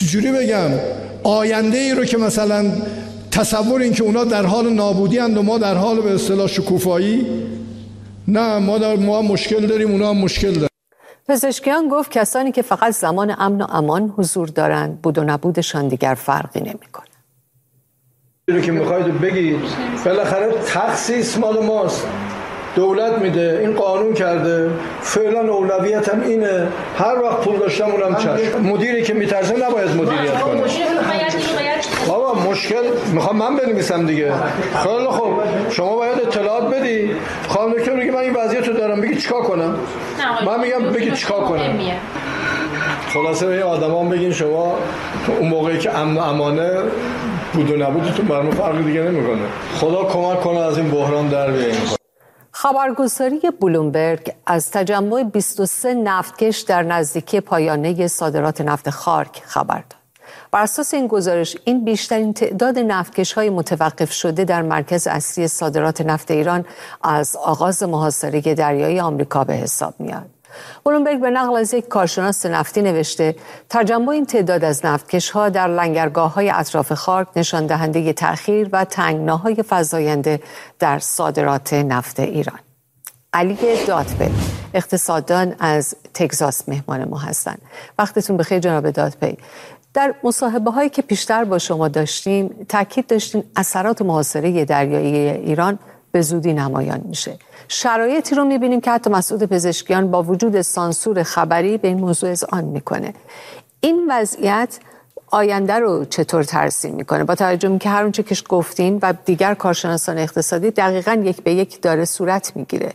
چجوری بگم، آینده ای رو که مثلا تصور این که اونا در حال نابودی اند و ما در حال به اصطلاح شکوفایی، نه، ما مشکل داریم، اونا هم مشکل دارن. پزشکیان گفت کسانی که فقط زمان امن و امان حضور دارند بود و نبودشان دیگر فرقی نمی‌کنه. رو که میخواید بگید بالاخره تخصیص مال ماست، دولت میده، این قانون کرده، فعلا اولویتم اینه، هر وقت پول داشتم اونم چشم. مدیری که میترسه نباید مدیریت کنه. بابا مشکل میخوام من بنویسم دیگه. خیلی خوب، شما باید اطلاعات بدی. خانم دکتر میگه من این وضعیت رو دارم، بگی چیکار کنم؟ من میگم بگی چیکار کنم. خلاصه به آدما بگین شما اون موقعی که امن و امانه بود و نبودتون برام فرقی دیگه نمیکنه. خدا کمک کنه از این بحران در بیاییم. خبرگزاری بلومبرگ از تجمع 23 نفتکش در نزدیکی پایانه صادرات نفت خارک خبر داد. بر اساس این گزارش این بیشترین تعداد نفتکش‌های متوقف شده در مرکز اصلی صادرات نفت ایران از آغاز محاصره دریایی آمریکا به حساب میاد. بلومبرگ به نقل از یک کارشناس نفتی نوشته تجمع این تعداد از نفتکش‌ها در لنگرگاه‌های اطراف خارک نشان دهنده تأخیر و تنگناهای فزاینده در صادرات نفت ایران. علی دادپی اقتصاددان از تگزاس مهمان ما هستند. وقتتون بخیر جناب دادپی. در مصاحبه‌هایی که پیشتر با شما داشتیم تاکید داشتین اثرات محاصره دریایی ایران به زودی نمایان میشه. شرایطی رو میبینیم که حتی مسعود پزشکیان با وجود سانسور خبری به این موضوع اذعان میکنه. این وضعیت آینده رو چطور ترسیم میکنه با توجه به که هر اونچه که گفتین و دیگر کارشناسان اقتصادی دقیقاً یک به یک داره صورت میگیره؟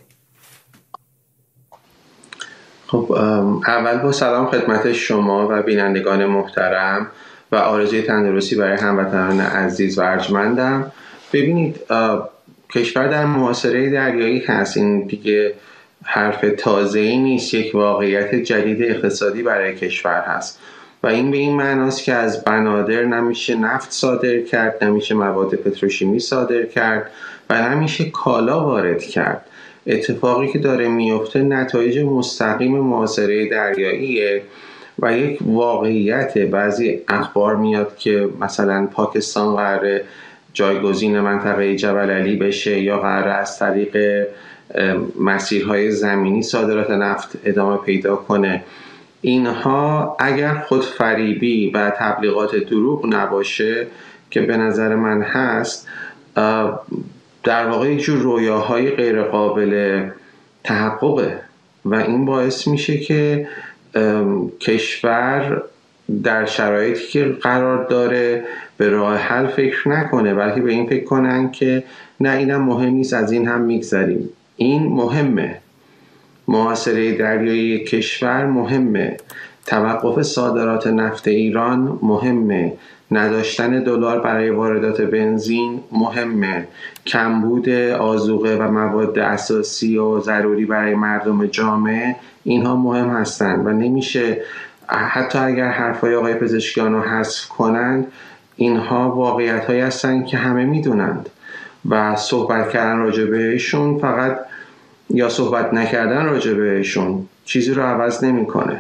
خب اول با سلام خدمت شما و بینندگان محترم و آرزوی تندرستی برای هموطنان عزیز و ارجمندم. ببینید کشور در محاصره دریایی هست، این دیگه حرف تازه‌ای نیست، یک واقعیت جدید اقتصادی برای کشور هست و این به این معناست که از بنادر نمیشه نفت صادر کرد، نمیشه مواد پتروشیمی صادر کرد و نمیشه کالا وارد کرد. اتفاقی که داره میفته نتایج مستقیم محاصره دریاییه و یک واقعیت. بعضی اخبار میاد که مثلا پاکستان قراره جایگزین منطقه جبل علی بشه یا قراره از طریق مسیرهای زمینی صادرات نفت ادامه پیدا کنه. اینها اگر خودفریبی و تبلیغات دروغ نباشه که به نظر من هست، در واقع یک جور رویاهای غیر قابل تحققه و این باعث میشه که کشور در شرایطی که قرار داره به راه حل فکر نکنه، بلکه به این فکر کنن که نه اینم مهم نیست، از این هم میگذریم. این مهمه، محاصره دریایی کشور مهمه، توقف صادرات نفت ایران مهمه، نداشتن دلار برای واردات بنزین مهمه، کمبود آذوقه و مواد اساسی و ضروری برای مردم جامعه، اینها مهم هستند و نمیشه حتی اگر حرفای آقای پزشکیان رو حذف کنند، اینها واقعیت هایی هستند که همه میدونند و صحبت کردن راجع بهشون فقط یا صحبت نکردن راجع بهشون چیزی رو عوض نمیکنه.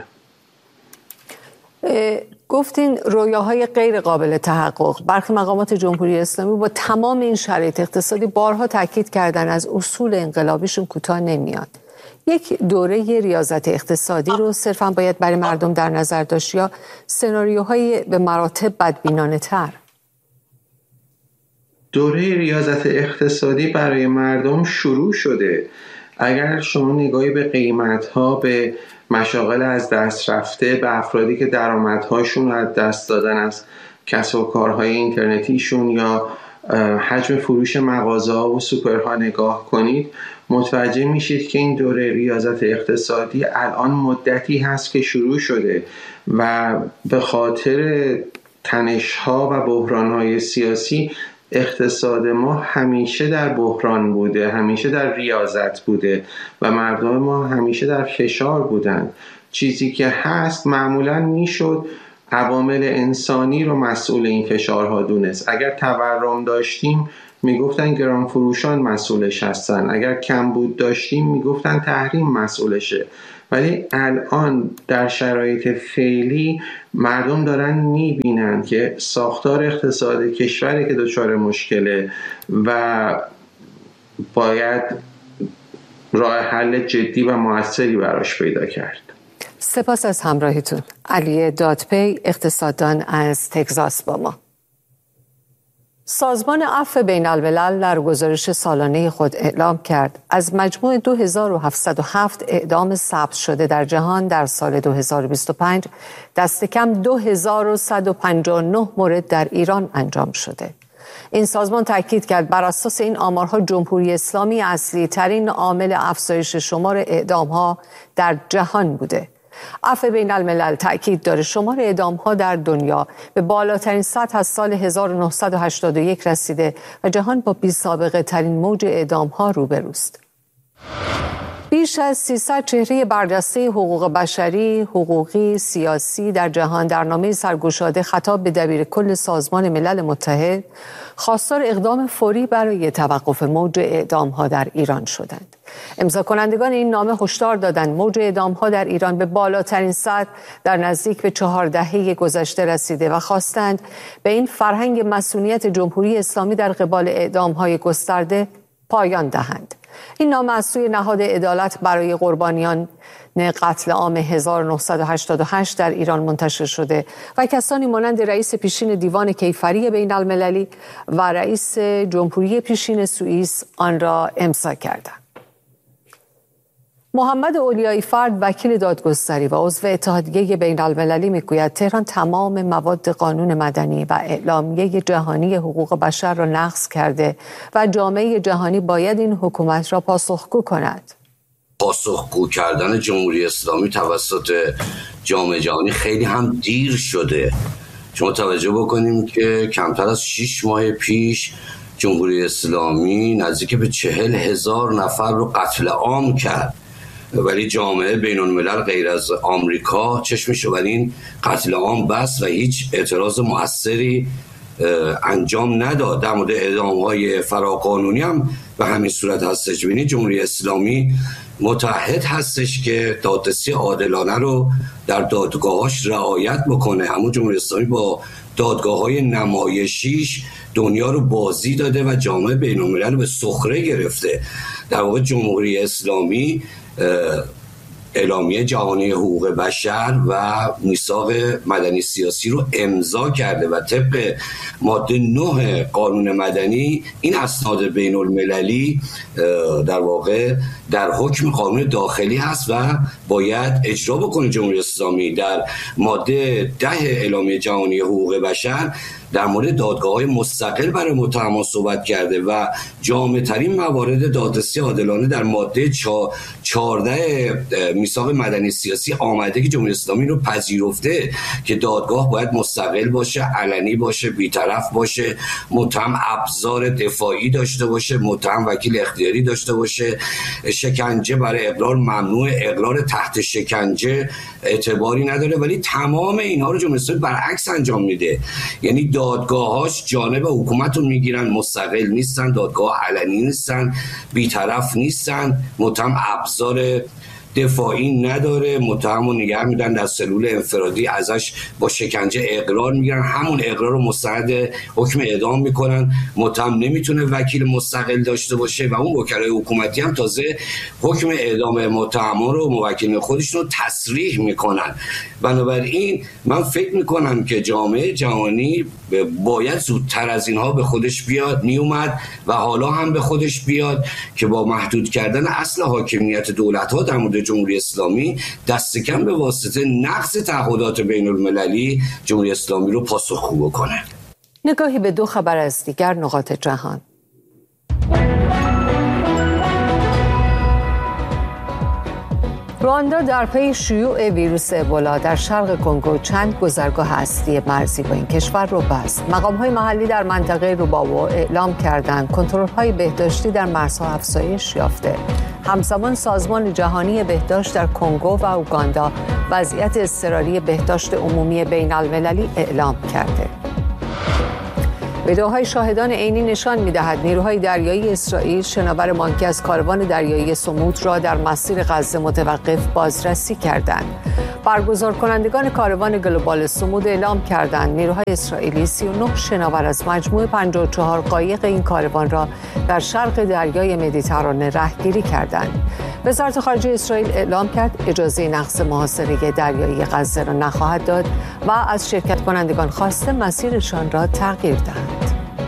گفتین رویاهای غیر قابل تحقق. برخی مقامات جمهوری اسلامی با تمام این شرایط اقتصادی بارها تاکید کردن از اصول انقلابیشون کوتاه نمیاد. یک دوره ریاضت اقتصادی رو صرفاً باید برای مردم در نظر داشت یا سناریوهای به مراتب بدبینانه تر؟ دوره ریاضت اقتصادی برای مردم شروع شده. اگر شما نگاهی به قیمت‌ها، به مشاغل از دست رفته، به افرادی که درآمدهاشون رو از دست دادن از کسب و کارهای اینترنتیشون یا حجم فروش مغازه‌ها و سوپرها نگاه کنید، متوجه میشید که این دوره ریاضت اقتصادی الان مدتی هست که شروع شده و به خاطر تنش‌ها و بحران‌های سیاسی اقتصاد ما همیشه در بحران بوده، همیشه در ریاضت بوده و مردم ما همیشه در فشار بودن. چیزی که هست معمولاً میشد عوامل انسانی رو مسئول این فشارها دونست. اگر تورم داشتیم میگفتن گران فروشان مسئولش هستن، اگر کمبود داشتیم میگفتن تحریم مسئولشه. ولی الان در شرایط فعلی مردم دارن میبینن که ساختار اقتصاد کشوری که دچار مشکله و باید راه حل جدی و موثری براش پیدا کرد. سپاس از همراهیتون. علی دادپی، اقتصاددان از تگزاس با ما. سازمان عفو بین الملل در گزارش سالانه خود اعلام کرد از مجموع 2707 اعدام ثبت شده در جهان در سال 2025 دست کم 2159 مورد در ایران انجام شده. این سازمان تاکید کرد بر اساس این آمارها جمهوری اسلامی اصلی ترین عامل افزایش شمار اعدام‌ها در جهان بوده. عفو بین الملل تأکید داره شمار اعدام‌ها در دنیا به بالاترین سطح از سال 1981 رسیده و جهان با بی‌سابقه ترین موج اعدام‌ها روبروست. بیش از 300 چهره برجسته حقوق بشری، حقوقی، سیاسی در جهان در نامه سرگشاده خطاب به دبیرکل سازمان ملل متحد خواستار اقدام فوری برای توقف موج اعدام‌ها در ایران شدند. امضا کنندگان این نامه هشدار دادند موج اعدام‌ها در ایران به بالاترین سطح در نزدیک به 4 دهه گذشته رسیده و خواستند به این فرهنگ مصونیت جمهوری اسلامی در قبال اعدام‌های گسترده پایان دهند. این نامه از سوی نهاد عدالت برای قربانیان قتل عام 1988 در ایران منتشر شده و کسانی مانند رئیس پیشین دیوان کیفری بین المللی و رئیس جمهوری پیشین سوئیس آن را امضا کردند. محمد اولیایی فرد وکیل دادگستری و عضو اتحادیه بین المللی میگوید تهران تمام مواد قانون مدنی و اعلامیه جهانی حقوق بشر را نقض کرده و جامعه جهانی باید این حکومت را پاسخگو کند. پاسخگو کردن جمهوری اسلامی توسط جامعه جهانی خیلی هم دیر شده. شما توجه بکنیم که کمتر از 6 ماه پیش جمهوری اسلامی نزدیک به 40,000 نفر رو قتل عام کرد، ولی جامعه بین الملل غیر از آمریکا چشمش بر این قتل عام بس و هیچ اعتراض مؤثری انجام نداد. در مورد اعدام‌های فراقانونی هم به همین صورت هستش. ببینید جمهوری اسلامی متعهد هستش که دادرسی عادلانه رو در دادگاهاش رعایت بکنه. اما جمهوری اسلامی با دادگاه‌های نمایشیش دنیا رو بازی داده و جامعه بین الملل به سخره گرفته. در واقع جمهوری اسلامی اعلامیه جهانی حقوق بشر و میثاق مدنی سیاسی رو امضا کرده و طبق ماده 9 قانون مدنی این اسناد بین المللی در واقع در حکم قانون داخلی هست و باید اجرا بکنه. جمهوری اسلامی در ماده 10 اعلامیه جهانی حقوق بشر در مورد دادگاه‌های مستقل برای متهمان صحبت کرده و جامع‌ترین موارد دادرسی عادلانه در ماده 14 میثاق مدنی سیاسی آمده که جمهوری اسلامی رو پذیرفته که دادگاه باید مستقل باشه، علنی باشه، بی‌طرف باشه، متهم ابزار دفاعی داشته باشه، متهم وکیل اختیاری داشته باشه، شکنجه برای اقرار ممنوع، اقرار تحت شکنجه اعتباری نداره. ولی تمام اینها رو جمهوری اسلامی برعکس انجام میده. یعنی دادگاه‌هاش جانب حکومت رو میگیرن، مستقل نیستن، دادگاه علنی نیستن، بی‌طرف نیستن، متهم ابزار دفاعی نداره، متهم رو نگه میدن در سلول انفرادی، ازش با شکنجه اقرار میگیرن، همون اقرار رو مستند حکم اعدام میکنن. متهم نمیتونه وکیل مستقل داشته باشه و اون وکلای حکومتی هم تازه حکم اعدام متهمان رو موکلین خودشون رو تصریح میکنن. بنابراین من فکر میکنم که جامعه جهانی باید زودتر از اینها به خودش بیاد، میومد و حالا هم به خودش بیاد که با محدود کردن اصل حاکمیت دولت‌ها در مورد جمهوری اسلامی دست کم به واسطه نقض تعهدات بین المللی جمهوری اسلامی رو پاسخگو بکنه. نگاهی به 2 خبر از دیگر نقاط جهان. رواندا در پی شیوع ویروس ابولا در شرق کنگو چند گذرگاه هستی مرزی با این کشور رو بست. مقام‌های محلی در منطقه روباوو اعلام کردند کنترل‌های بهداشتی در مرزها افزایش یافته. همزمان سازمان جهانی بهداشت در کنگو و اوگاندا وضعیت اضطراری بهداشت عمومی بین‌المللی اعلام کرده. ویدئوهای شاهدان عینی نشان می‌دهد نیروهای دریایی اسرائیل شناور بانکی از کاروان دریایی صمود را در مسیر غزه متوقف بازرسی کردند. برگزار کنندگان کاروان گلوبال صمود اعلام کردند نیروهای اسرائیلی 39 شناور از مجموع 54 قایق این کاروان را در شرق دریای مدیترانه رهگیری کردند. وزارت خارجه اسرائیل اعلام کرد اجازه نقض محاصره دریایی غزه را نخواهد داد و از شرکت کنندگان خواسته مسیرشان را تغییر دهند.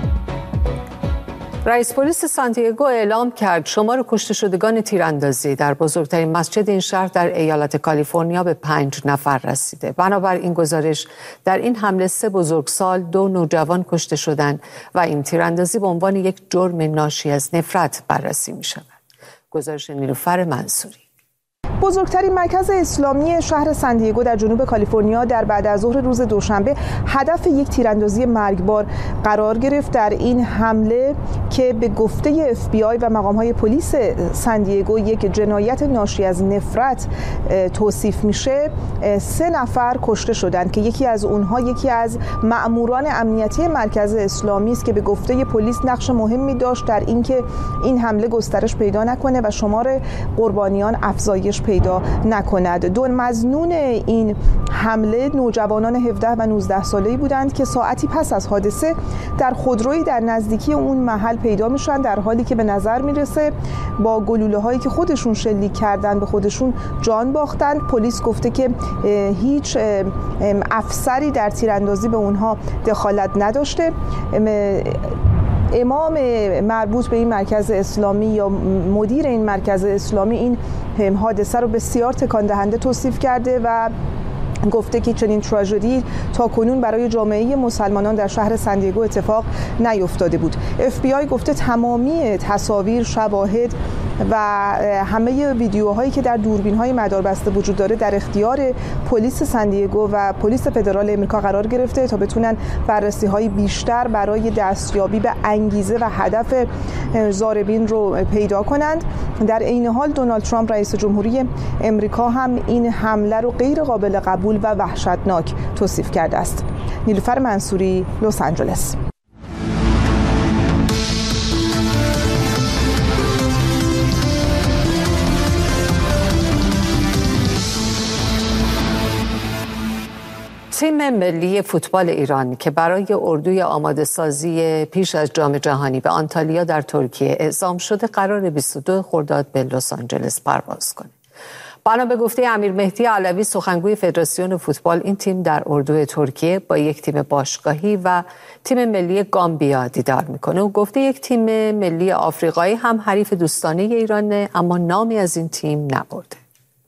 رئیس پلیس سانتیاگو اعلام کرد شمار کشته شدگان تیراندازی در بزرگترین مسجد این شهر در ایالت کالیفرنیا به 5 نفر رسیده. بنابر این گزارش در این حمله 3 بزرگسال 2 نوجوان کشته شدند و این تیراندازی به عنوان یک جرم ناشی از نفرت بررسی می شود. گزارش نیلوفر منصوری. بزرگترین مرکز اسلامی شهر سانتیاگو در جنوب کالیفرنیا در بعد از ظهر روز دوشنبه هدف یک تیراندازی مرگبار قرار گرفت. در این حمله که به گفته FBI و مقام‌های پلیس سانتیاگو یک جنایت ناشی از نفرت توصیف میشه، 3 نفر کشته شدند که یکی از اونها یکی از مأموران امنیتی مرکز اسلامی است که به گفته پلیس نقش مهمی داشت در اینکه این حمله گسترش پیدا نکنه و شمار قربانیان افزایش پیدا نکند. 2 مظنون این حمله نوجوانان 17 و 19 ساله‌ای بودند که ساعتی پس از حادثه در خودرویی در نزدیکی اون محل پیدا میشن، در حالی که به نظر میرسه با گلوله‌هایی که خودشون شلیک کردن به خودشون جان باختند. پلیس گفته که هیچ افسری در تیراندازی به اونها دخالت نداشته. امام مربوط به این مرکز اسلامی یا مدیر این مرکز اسلامی این حادثه رو بسیار تکان دهنده توصیف کرده و گفته که چنین تراژدی تا کنون برای جامعه مسلمانان در شهر سانتیاگو اتفاق نیفتاده بود. FBI گفته تمامی تصاویر، شواهد و همه ویدیوهایی که در دوربین‌های مداربسته وجود داره در اختیار پلیس سانتیاگو و پلیس فدرال آمریکا قرار گرفته تا بتونن بررسی‌های بیشتر برای دستیابی به انگیزه و هدف ضاربین رو پیدا کنند. در این حال دونالد ترامپ رئیس جمهوری آمریکا هم این حمله رو غیر قابل قبول و وحشتناک توصیف کرده است. نیلوفر منصوری، لس آنجلس. تیم ملی فوتبال ایران که برای اردوی آماده سازی پیش از جام جهانی به آنتالیا در ترکیه اعزام شده قرار 22 خرداد به لس آنجلس پرواز کنه. بنا به گفته امیر مهدی علوی سخنگوی فدراسیون فوتبال، این تیم در اردوی ترکیه با یک تیم باشگاهی و تیم ملی گامبیا دیدار میکنه و گفته یک تیم ملی آفریقایی هم حریف دوستانه ایرانه اما نامی از این تیم نبرده.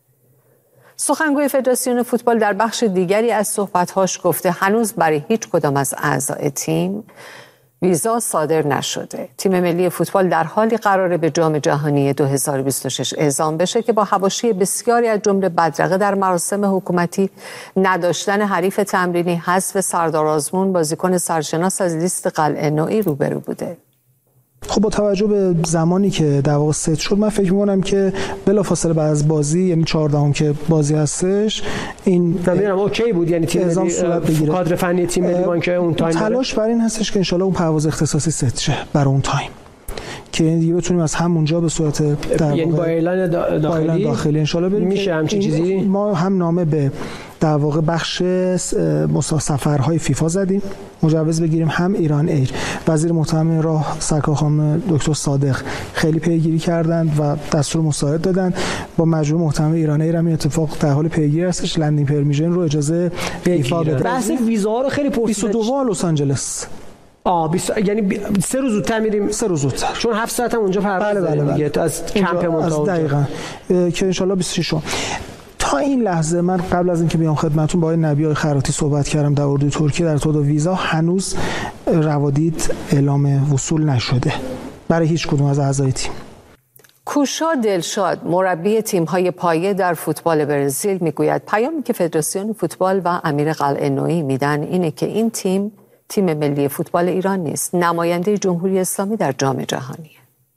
سخنگوی فدراسیون فوتبال در بخش دیگری از صحبت‌هاش گفته هنوز برای هیچ کدام از اعضای تیم ویزا صادر نشده. تیم ملی فوتبال در حالی قراره به جام جهانی 2026 اعزام بشه که با حواشی بسیاری از جمله بدرقه در مراسم حکومتی، نداشتن حریف تمرینی، حذف سردار آزمون بازیکن سرشناس از لیست قلعه نوعی روبرو بوده. خب با توجه به زمانی که در واقع ست شد، من فکر می‌کنم که بلافاصله بعد از بازی، یعنی 14ام که بازی هستش، این اوکی بود، یعنی تیم ملی کادر فنی تیم ملی که اون تایم تلاش بر این هستش که ان شاءالله اون پرواز اختصاصی ست شه برای اون تایم که دیگه بتونیم از همونجا به صورت در یعنی با اعلان داخلی ان شاءالله بریم. میشه همچین چیزی. ما هم نامه به در واقع بخش سفرهای فیفا زدیم مجوز بگیریم، هم ایران ایر، وزیر محترم راه سرکار خانم دکتر صادق خیلی پیگیری کردند و دستور مساعد دادن. با مجموعه محترم ایران ایر هم این اتفاق در حال پیگیری هستش، لندینگ پرمیشن رو اجازه فیفا بده. بحث ویزا رو خیلی پرسیدن. 22 لس آنجلس. یعنی 3 روز زودتر میریم. 3 روز زودتر، چون 7 ساعت هم اونجا پرواز داریم دیگه، تو از کمپمون تا دقیقاً که ان شاءالله 26 تا این لحظه. من قبل از اینکه بیام خدمتتون با آقای نبی خراتی صحبت کردم در اردوی ترکیه در مورد ویزا. هنوز روادید اعلام وصول نشده برای هیچ کدوم از اعضای تیم. کوشا دلشاد مربی تیم‌های پایه در فوتبال برزیل میگوید پیامی که فدراسیون فوتبال و امیر قلعه نویی میدن اینه که این تیم ملی فوتبال ایران نیست، نماینده جمهوری اسلامی در جام جهانی.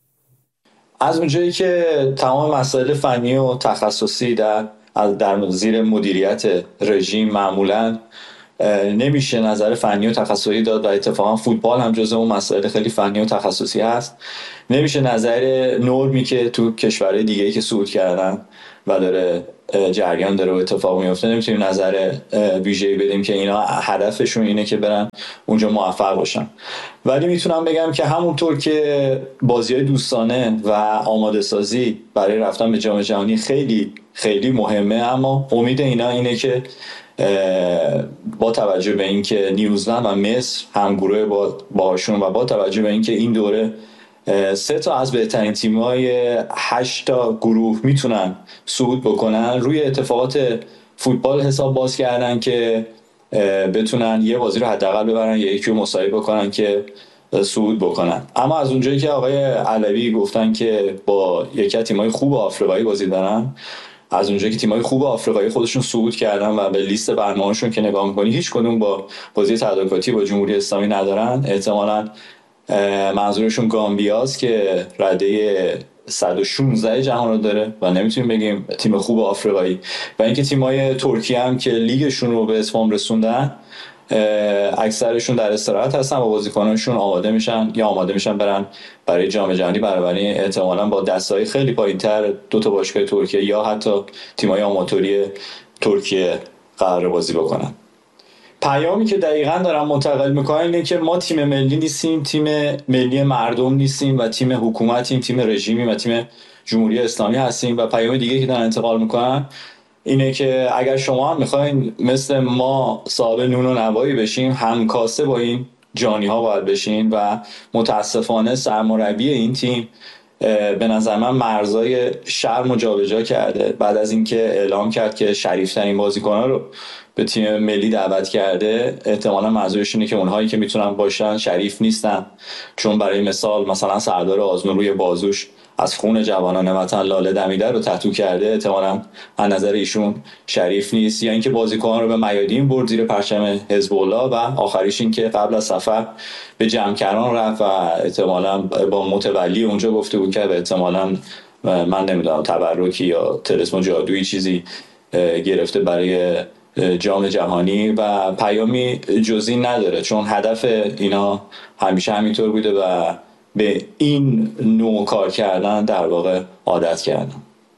از اونجایی که تمام مسائل فنی و تخصصی در زیر مدیریت رژیم معمولاً نمیشه نظر فنی و تخصصی داد و اتفاقا فوتبال هم جزو اون مسائل خیلی فنی و تخصصی هست، نمیشه نظر نرمی که تو کشورهای دیگه‌ای که صعود کردن و داره جریان داره و اتفاق میفته نمیتونیم نظر ویژه‌ای بدیم که اینا هدفشون اینه که برن اونجا موفق باشن. ولی میتونم بگم که همونطور که بازی‌های دوستانه و آماده سازی برای رفتن به جام جهانی خیلی خیلی مهمه، اما امید اینا اینه که با توجه به اینکه نیوزلند و مصر همگروه باشون و با توجه به اینکه این دوره 3 تا از بهترین تیم‌های 8 تا گروه میتونن صعود بکنن، روی اتفاقات فوتبال حساب باز کردن که بتونن یه بازی رو حداقل ببرن یا یکی رو مساوی بکنن که صعود بکنن. اما از اونجایی که آقای علوی گفتن که با یکی از تیم‌های خوب آفریقایی بازی دارن، از اونجایی که تیم‌های خوب آفریقایی خودشون صعود کردن و به لیست برنامه‌شون که نگاه می‌کنی هیچ کدوم با بازی تدارکاتی با جمهوری اسلامی ندارن، احتمالاً منظورشون گامبیاست که رده 116 جهان رو داره و نمیتونیم بگیم تیم خوب آفریقایی. و اینکه تیم‌های ترکیه هم که لیگشون رو به اتمام رسوندن اکثرشون در استراحت هستن و بازیکنانشون آماده میشن برن برای جام جهانی، برابری احتمالاً با دستای خیلی پایین‌تر 2 تا باشگاه ترکیه یا حتی تیم‌های آماتوری ترکیه قرار بازی بکنن. پیامی که دقیقاً دارم منتقل میکنم اینه که ما تیم ملی نیستیم، تیم ملی مردم نیستیم و تیم حکومتیم، تیم رژیمی و تیم جمهوری اسلامی هستیم. و پیام دیگه که دارن انتقال میکنن اینه که اگر شما هم میخواین مثل ما صاحب نون و نوایی بشیم، همکاسه با این جانی ها باید بشین. و متاسفانه سرمربی این تیم به نظر من مرزای شرم و جابجا کرده بعد از اینکه اعلام کرد که شریفترین بازیکن‌ها رو به تیم ملی دعوت کرده. احتمالاً منظورش اینه که اونهایی که میتونن باشن شریف نیستن، چون برای مثلا سردار آزمون روی بازوش از خون جوانان وطن لاله دمیده رو تتو کرده، احتمالاً از نظر ایشون شریف نیست. یا اینکه بازیکنان رو به میادین برد زیر پرچم حزب الله و آخریش این که قبل از سفر به جمکران رفت و احتمالاً با متولی اونجا گفته بود که احتمالاً من نمیدونم تبرکی یا طلسم جادویی چیزی گرفته برای جام جهانی و پیامی جزئی نداره، چون هدف اینا همیشه همینطور بوده و به این نوع کار کردن در واقع عادت کردن.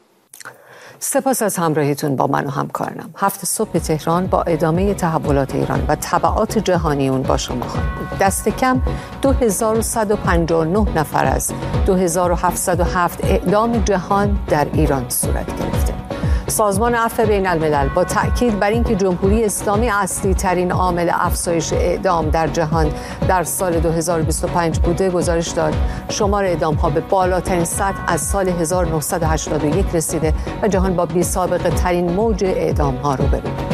سپاس از همراهیتون با من و همکارانم. 7 صبح تهران با ادامه تحولات ایران و تبعات جهانی اون با شما خواهد بود. دست کم 2159 نفر از 2707 اعدام جهان در ایران صورت گرفته. سازمان عفو بین الملل با تأکید بر اینکه جمهوری اسلامی اصلی ترین عامل افزایش اعدام در جهان در سال 2025 بوده گزارش داد شمار اعدام ها به بالاترین سطح از سال 1981 رسیده و جهان با بی‌سابقه ترین موج اعدام ها روبروست.